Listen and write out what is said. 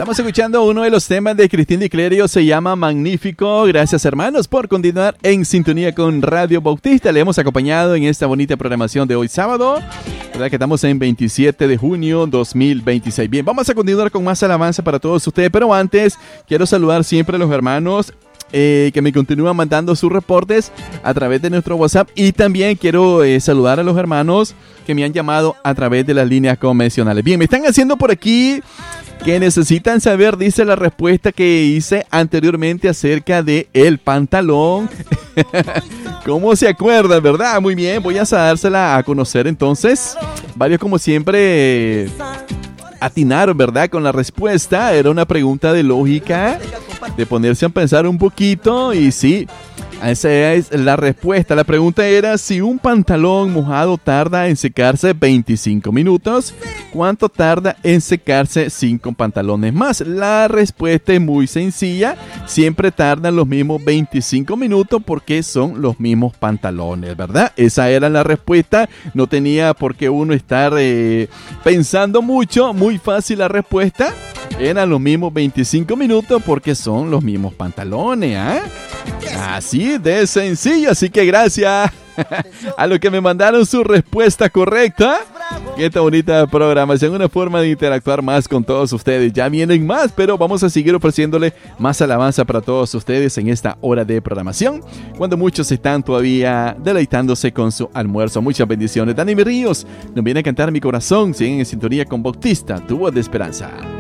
Estamos escuchando uno de los temas de Cristín Di Clerio, se llama Magnífico. Gracias, hermanos, por continuar en sintonía con Radio Bautista. Le hemos acompañado en esta bonita programación de hoy sábado, ¿verdad? Que estamos en 27 de junio 2026. Bien, vamos a continuar con más alabanza para todos ustedes, pero antes quiero saludar siempre a los hermanos que me continúan mandando sus reportes a través de nuestro WhatsApp, y también quiero saludar a los hermanos que me han llamado a través de las líneas convencionales. Bien, me están haciendo por aquí que necesitan saber, dice, la respuesta que hice anteriormente acerca de el pantalón. ¿Cómo se acuerdan, verdad? Muy bien, voy a dársela a conocer entonces. Varios, como siempre, atinaron, ¿verdad? Con la respuesta. Era una pregunta de lógica, de ponerse a pensar un poquito, y sí, esa es la respuesta. La pregunta era si un pantalón mojado tarda en secarse 25 minutos, ¿cuánto tarda en secarse 5 pantalones más? La respuesta es muy sencilla, siempre tardan los mismos 25 minutos porque son los mismos pantalones, ¿verdad? Esa era la respuesta, no tenía por qué uno estar pensando mucho, muy fácil la respuesta. Eran los mismos 25 minutos porque son los mismos pantalones, ¿eh? Así de sencillo, así que gracias a los que me mandaron su respuesta correcta. Esta bonita programación, una forma de interactuar más con todos ustedes. Ya vienen más, pero vamos a seguir ofreciéndole más alabanza para todos ustedes en esta hora de programación, cuando muchos están todavía deleitándose con su almuerzo. Muchas bendiciones. Dani Ríos nos viene a cantar Mi Corazón. Siguen en sintonía con Bautista, tu voz de esperanza.